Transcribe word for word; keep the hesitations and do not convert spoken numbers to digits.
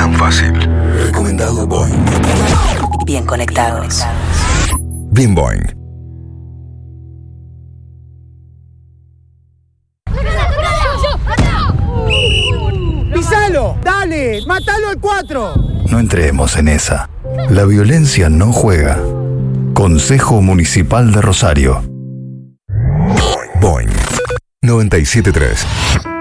tan fácil. Recomendado Boing. Bien conectados. Bien Boing. ¡Pisalo! ¡Dale! ¡Mátalo al cuatro! No entremos en esa. La violencia no juega. Consejo Municipal de Rosario. Boing noventa y siete punto tres.